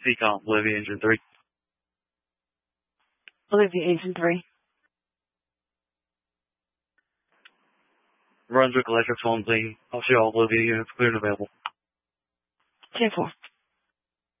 CCOM, Olivia Engine 3. Olivia Engine 3. Brunswick Electric phone, please. I'll show all Olivia units clear and available. 10-4.